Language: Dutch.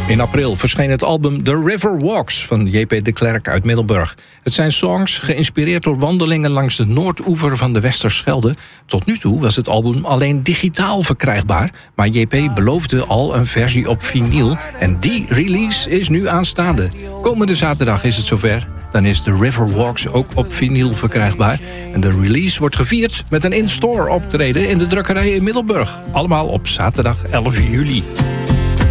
In april verscheen het album The River Walks van J.P. de Klerk uit Middelburg. Het zijn songs geïnspireerd door wandelingen langs de noordoever van de Westerschelde. Tot nu toe was het album alleen digitaal verkrijgbaar, maar J.P. beloofde al een versie op vinyl en die release is nu aanstaande. Komende zaterdag is het zover. Dan is The River Walks ook op vinyl verkrijgbaar. En de release wordt gevierd met een in-store optreden in de drukkerij in Middelburg. Allemaal op zaterdag 11 juli.